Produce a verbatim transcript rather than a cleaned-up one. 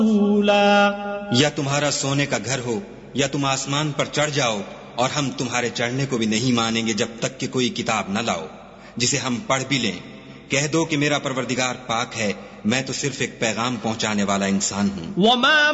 या तुम्हारा सोने का घर हो या तुम आसमान पर चढ़ जाओ और हम तुम्हारे चढ़ने को भी नहीं मानेंगे जब तक कि कोई किताब न लाओ जिसे हम पढ़ भी लें। कह दो कि मेरा परवरदिगार पाक है, मैं तो सिर्फ एक पैगाम पहुंचाने वाला इंसान हूँ।